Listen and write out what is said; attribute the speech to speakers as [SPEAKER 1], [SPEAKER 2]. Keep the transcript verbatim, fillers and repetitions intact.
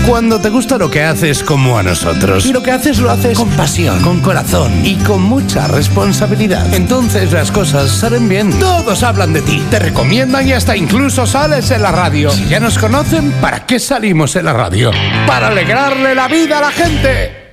[SPEAKER 1] Cuando te gusta lo que haces como a nosotros. Y lo que haces lo haces con pasión, con corazón y con mucha responsabilidad. Entonces las cosas salen bien. Todos hablan de ti, te recomiendan y hasta incluso sales en la radio. Si ya nos conocen, ¿para qué salimos en la radio? ¡Para alegrarle la vida a la gente!